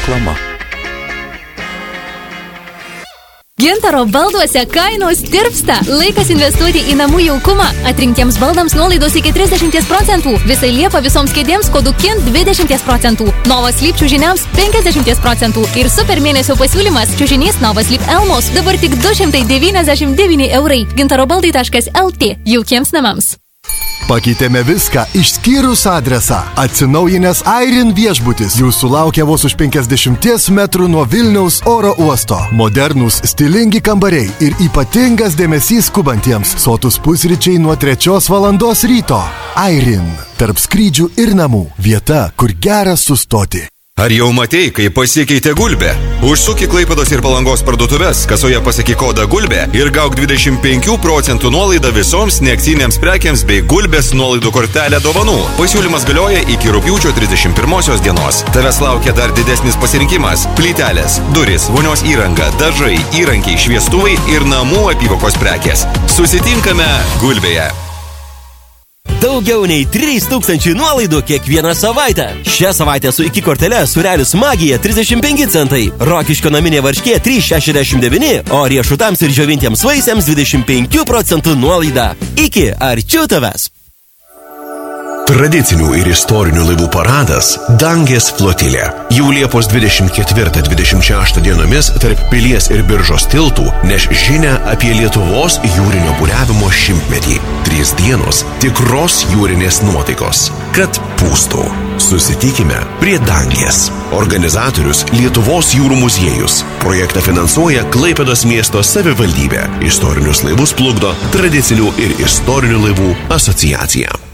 Reklama. Gintaro balduose kainos tirpsta. Laikas investuoti į namų jaukumą. Atrinktiems baldams nuolaidos iki 30%. Visai Liepa visoms kėdėms kodu KIN 20%. Novas Sleep čiužiniams 50%. Ir super mėnesio pasiūlymas čiužinys Novas Sleep Elmos dabar tik 299 eurai. gintarobaldai.lt. Jaukiems namams. Pakeitėme viską išskyrus adresą. Atsinaujinęs Airin viešbutis jūsų laukia vos už 50 metrų nuo Vilniaus oro uosto. Modernūs, stilingi kambariai ir ypatingas dėmesys skubantiems. Sotus pusryčiai nuo 3 valandos ryto. Airin. Tarp skrydžių ir namų. Vieta, kur gera sustoti. Ar jau matei, kai pasikeitė gulbė? Užsuk į Klaipėdos ir Palangos parduotuves, kasoje pasakyk kodą gulbė ir gauk 25% nuolaidą visoms neakcinėms prekiams bei gulbės nuolaidų kortelę dovanų. Pasiūlymas galioja iki rugpjūčio 31 dienos. Tavęs laukia dar didesnis pasirinkimas. Plytelės, duris, vonios įranga, dažai, įrankiai, šviestuvai ir namų apyvokos prekės. Susitinkame Gulbėje. Daugiau nei 3000 nuolaidų kiekvieną savaitę. Šią savaitę su iki kortele Sūrelis Magija 35 centai, Rokiškio naminė varškė 3,69, o riešutams ir džiovintiems vaisiams 25% nuolaida. Iki arčiau tavęs. Tradicinių ir istorinių laivų paradas Dangės flotilė. Jau Liepos 24-26 dienomis tarp Pilies ir Biržos tiltų neš žinią apie Lietuvos jūrinio buriavimo 100-metį. 3 dienos tikros jūrinės nuotaikos. Kad pūstų. Susitikime prie Dangės. Organizatorius Lietuvos jūrų muziejus. Projektą finansuoja Klaipėdos miesto savivaldybė. Istorinius laivus plukdo Tradicinių ir istorinių laivų asociacija.